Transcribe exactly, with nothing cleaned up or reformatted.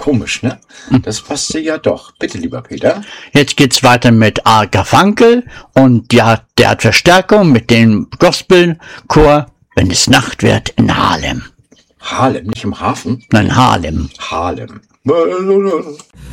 Komisch, ne? Das passte ja doch. Bitte, lieber Peter. Jetzt geht's weiter mit A. Garfunkel und ja, der hat Verstärkung mit dem Gospelchor Wenn es Nacht wird in Harlem. Harlem, nicht im Hafen? Nein, Harlem. Harlem.